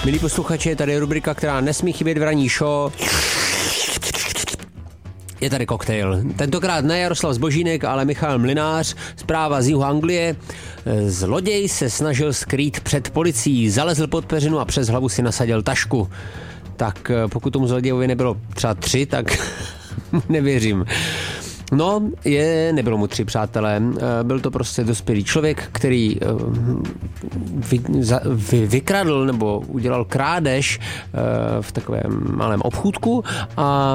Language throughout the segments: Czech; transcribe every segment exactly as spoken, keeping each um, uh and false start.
Milí posluchači, tady je rubrika, která nesmí chybět v ranní show. Je tady koktejl. Tentokrát ne Jaroslav Zbožínek, ale Michal Mlynář, zpráva z jihu Anglie. Zloděj se snažil skrýt před policií, zalezl pod peřinu a přes hlavu si nasadil tašku. Tak pokud tomu zlodějovi nebylo třeba tři, tak nevěřím. No, je, nebylo mu tři, přátelé. Byl to prostě dospělý člověk, který vy, za, vy, vykradl nebo udělal krádež v takovém malém obchůdku a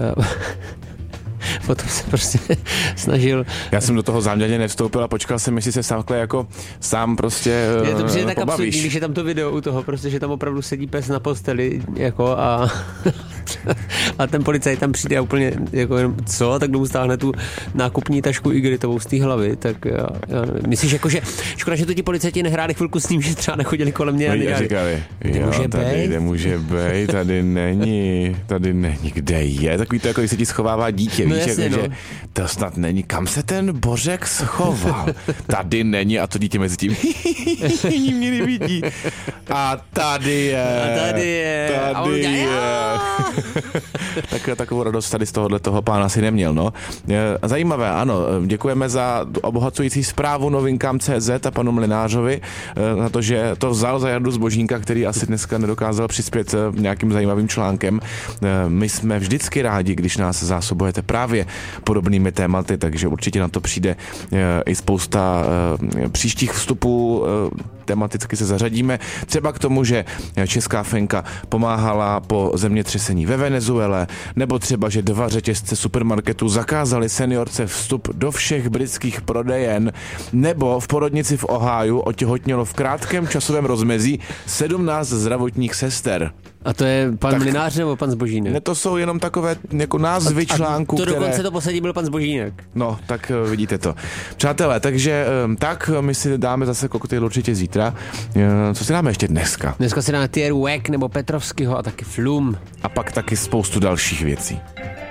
potom se prostě snažil... Já jsem do toho záměrně nevstoupil a počkal jsem, jestli se sám, jako, sám prostě je to přijde tak pobavíš. Absurdní, když je tam to video u toho, prostě, že tam opravdu sedí pes na posteli jako a, a ten policajt tam přijde a úplně jako jenom, co, tak domů stáhne tu nákupní tašku igelitovou z té hlavy, tak já, já nevím. Myslíš jako, že škoda, že to ti policajti nehráli chvilku s ním, že třeba nechodili kolem mě a nedělali. říkali, kde jo, může tady, kde může bej, tady není, tady není, kde je, takový to, jako když se ti schovává dítě, no víš, jasně, jako, no. že to snad není, kam se ten Bořek schoval, tady není a to dítě mezi tím mě nevidí a tady je, a tady je, tady je. tak, takovou radost tady z tohohle toho pána si neměl, no. Zajímavé, ano, děkujeme za obohacující zprávu novinkám tečka cé zet a panu Mlynářovi na to, že to vzal za Jardu Zbožínka, který asi dneska nedokázal přispět nějakým zajímavým článkem. My jsme vždycky rádi, když nás zásobujete právě podobnými tématy, takže určitě na to přijde i spousta příštích vstupů, tematicky se zařadíme. Třeba k tomu, že česká fenka pomáhala po zemětřesení ve Venezuele, nebo třeba, že dva řetězce supermarketů zakázali seniorce vstup do všech britských prodejen, nebo v porodnici v Ohiu otěhotnělo v krátkém časovém rozmezí sedmnáct zdravotních sester. A to je pan Mlynář nebo pan Zbožínek? Ne, to jsou jenom takové jako názvy článků, které... To dokonce které... to posadí byl pan Zbožínek. No, tak vidíte to. Přátelé, takže tak, my si dáme zase koktejl určitě zítra. Co si dáme ještě dneska? Dneska si dáme Tierra Whack nebo Petrovskýho a taky Flum. A pak taky spoustu dalších věcí.